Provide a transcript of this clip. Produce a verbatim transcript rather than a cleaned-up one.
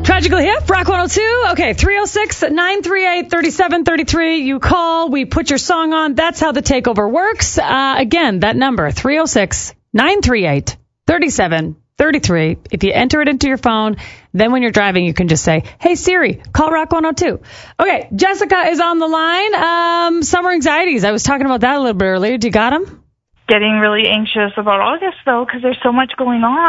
Tragically Hip, Rock one oh two. Okay, three oh six, nine three eight, three seven three three. You call, we put your song on. That's how the takeover works. Uh, again, that number, three oh six, nine three eight, three seven three three. If you enter it into your phone, then when you're driving, you can just say, hey, Siri, call Rock one oh two. Okay, Jessica is on the line. Um, summer anxieties. I was talking about that a little bit earlier. Do you got them? Getting really anxious about August, though, because there's so much going on.